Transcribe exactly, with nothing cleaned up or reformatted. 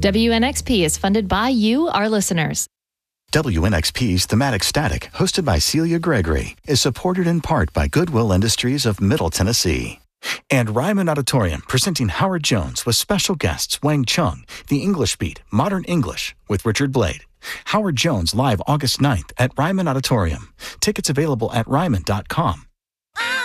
W N X P is funded by you, our listeners. W N X P's Thematic Static, hosted by Celia Gregory, is supported in part by Goodwill Industries of Middle Tennessee. And Ryman Auditorium, presenting Howard Jones with special guests Wang Chung, The English Beat, Modern English, with Richard Blade. Howard Jones live August ninth at Ryman Auditorium. Tickets available at ryman dot com.